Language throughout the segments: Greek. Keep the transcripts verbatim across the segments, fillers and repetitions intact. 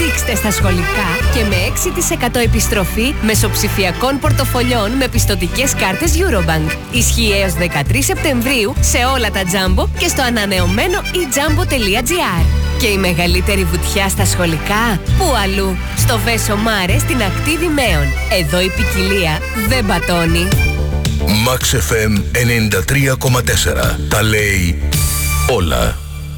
Δείξτε στα σχολικά και με έξι τοις εκατό επιστροφή μεσοψηφιακών πορτοφολιών με πιστωτικές κάρτες Eurobank. Ισχύει έως δεκατρείς Σεπτεμβρίου σε όλα τα Jumbo και στο ανανεωμένο e jumbo τελεία gr. Και η μεγαλύτερη βουτιά στα σχολικά, πού αλλού? Στο Βέσο Μάρε στην ακτή Δημαίων. Εδώ η ποικιλία δεν πατώνει. Max εφ εμ ενενήντα τρία κόμμα τέσσερα. Τα λέει όλα.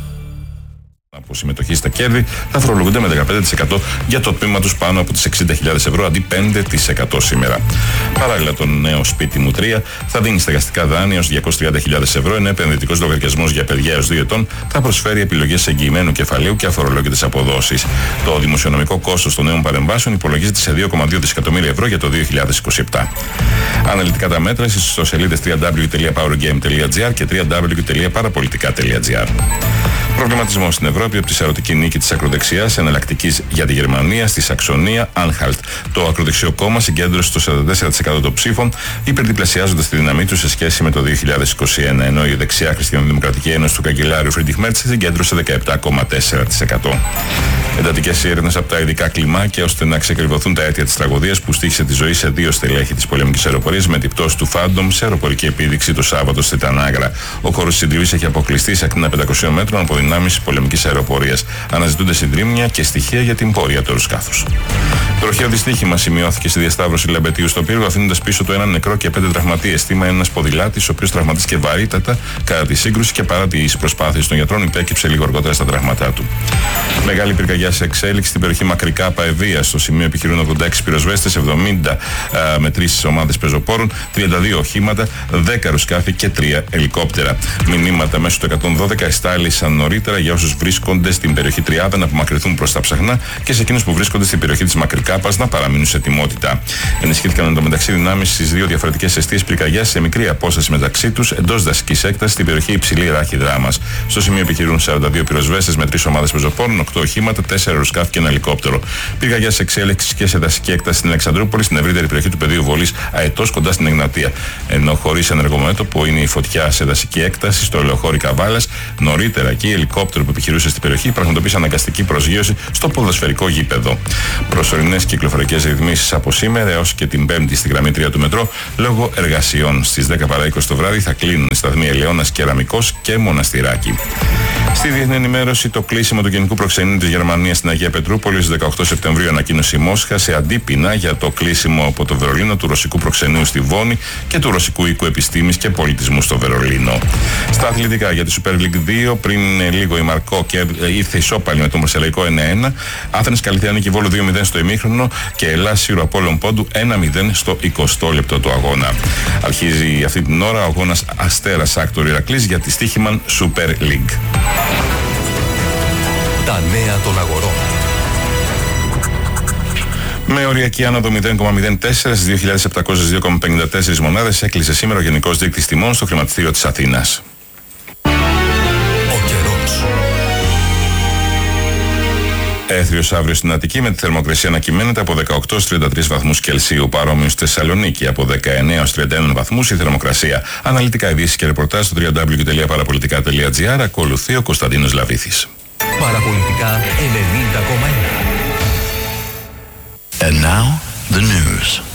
Από συμμετοχή στα κέρδη θα φορολογούνται με δεκαπέντε τοις εκατό για το τμήμα τους πάνω από τις εξήντα χιλιάδες ευρώ αντί πέντε τοις εκατό σήμερα. Παράλληλα, το νέο σπίτι μου τρία θα δίνει στεγαστικά δάνεια ως διακόσιες τριάντα χιλιάδες ευρώ, ενώ επενδυτικός λογαριασμός για παιδιά έως δύο ετών θα προσφέρει επιλογές εγγυημένου κεφαλαίου και αφορολόγητες αποδόσεις. Το δημοσιονομικό κόστος των νέων παρεμβάσεων υπολογίζεται σε δύο κόμμα δύο δισεκατομμύρια ευρώ για το δύο χιλιάδες είκοσι επτά. Αναλυτικά τα μέτρα στις ιστοσελίδες double-u double-u double-u τελεία powergame τελεία gr και double-u double-u double-u τελεία parapolitica τελεία gr. Προβληματισμό στην Ευρώπη από τη σαρωτική νίκη της ακροδεξιάς εναλλακτικής για τη Γερμανία στη Σαξονία Anhalt. Το ακροδεξιό κόμμα συγκέντρωσε το σαράντα τέσσερα τοις εκατό των ψήφων, υπερδιπλασιάζοντας τη δύναμή του σε σχέση με το δύο χιλιάδες είκοσι ένα, ενώ η δεξιά Χριστιανοδημοκρατική Ένωση του καγκελάριου Φρίντριχ Μέρτς συγκέντρωσε δεκαεπτά κόμμα τέσσερα τοις εκατό. Εντατικές έρευνες από τα ειδικά κλιμάκια ώστε να ξεκριβωθούν τα αίτια της τραγωδίας που στοίχησε τη ζωή σε δύο στελέχη της πολεμικής αεροπορίας με την πτώση του Phantom σε αεροπορική επίδειξη το Σάββατο στη Τανάγρα. Ο χώρος της συντριβής έχει αποκλειστεί σε ακτίνα πεντακοσίων μέτρων από δυνάμεις πολεμικής αεροπορίας. Αναζητούνται συντρίμμια και στοιχεία για την πορεία του αεροσκάφους. Τροχαίο δυστύχημα σημειώθηκε στη διασταύρωση Λαμπετίου στο Πύργο, αφήνοντας πίσω του έναν νεκρό και πέντε τραυματίες. Θύμα ένας ποδηλάτης, ο οποίος τραυματίστηκε βαρύτατα κατά τη σύγκρουση και παρά τις προσπάθειες των γιατρών υπέκυψε λίγο αργότερα στα τραύματά του. Μεγάλη πυρκαγιά σε εξέλιξη στην περιοχή Μακρικά Παεδία. Στο σημείο επιχειρούν ογδόντα έξι πυροσβέστες, εβδομήντα α, με τρεις ομάδες πεζοπόρων, τριάντα δύο οχήματα, δέκα αεροσκάφη και τρία ελικόπτερα. Μηνύματα μέσω του εκατόν δώδεκα εστάλησαν νωρίτερα για όσους βρίσκονται στην περιοχή Τριάδα να απομακρυνθούν προς τα Ψαχνά και σε εκείνους που βρίσκονται στην περιοχή της Μακρικάπας να παραμείνουν σε ετοιμότητα. Ενισχύθηκαν εντωμεταξύ δυνάμεις στις δύο διαφορετικές αιστείες πυρκαγιάς σε μικρή απόσταση μεταξύ τους εντός δασικής έκτασης στην περιοχή Υψηλή Ράχη Δράμας. Στο σημείο επιχειρούν σαράντα δύο πυροσβέστες με τρεις ομάδες πεζοπόρων, οκτώ οχήματα, τέσσερα αεροσκάφη και ένα ελικόπτερο. Πυρκαγιά σε εξέλιξη και σε δασική έκταση στην Αλεξανδρούπολη, στην ευρύτερη περιοχή του πεδίου βολής Αετός κοντά στην Εγνατία. Ενώ χωρίς ενεργομέτωπο είναι η φωτιά σε δασική έκταση στο ελαιοχώρι Καβάλας. Νωρίτερα εκεί η ελικόπτερο που επιχειρούσε στην περιοχή πραγματοποίησε αναγκαστική προσγείωση στο ποδοσφαιρικό γήπεδο. Προσωρινές κυκλοφορικές ρυθμίσεις από σήμερα έως και την Πέμπτη στη γραμμή τρία του μετρό λόγω εργασιών. Στις δέκα παρά είκοσι το βράδυ θα κλείνουν οι σταθμοί Ελαιώνας, Κεραμικός και Μοναστηράκι. Στη διεθνή ενημέρωση, το κλείσιμο του Γενικού Προξενείου της Γερμανίας στην Αγία Πετρούπολη στις δεκαοκτώ Σεπτεμβρίου ανακοίνωσε η Μόσχα σε αντίπεινα για το κλείσιμο από το Βερολίνο του Ρωσικού Προξενείου στη Βόνη και του Ρωσικού Οίκου Επιστήμης και Πολιτισμού στο Βερολίνο. Στα αθλητικά για τη Super League δύο, πριν λίγο η Μαρκό και ήρθε ισόπαλη με τον Μαρσελαϊκό ένα ένα. Άθενες Καλυθέα νίκη Βόλου δύο μηδέν στο ημίχρονο και Ελλάς Σύρο Απόλλων Πόντου ένα μηδέν στο εικοστό λεπτό του αγώνα. Αρχίζει αυτή την ώρα ο αγώνας Αστέρας Άκτορ Ηρακλής για τη Στοίχημαν Super League. Τα νέα των αγορών. Με οριακή άνοδο μηδέν κόμμα μηδέν τέσσερα στις δύο χιλιάδες επτακόσιες δύο κόμμα πενήντα τέσσερα μονάδες έκλεισε σήμερα ο Γενικός Δείκτης Τιμών στο χρηματιστήριο της Αθήνας. Έθριος αύριο στην Αττική με τη θερμοκρασία να κυμαίνεται από δεκαοκτώ στους τριάντα τρεις βαθμούς Κελσίου. Παρόμοιο στη Θεσσαλονίκη από δεκαεννέα στους τριάντα ένα βαθμούς η θερμοκρασία. Αναλυτικά ειδήσεις και ρεπορτάζ στο double-u double-u double-u τελεία parapolitica τελεία gr. Ακολουθεί ο Κωνσταντίνος Λαβήθης. Παραπολιτικά ενενήντα κόμμα ένα. And now the news.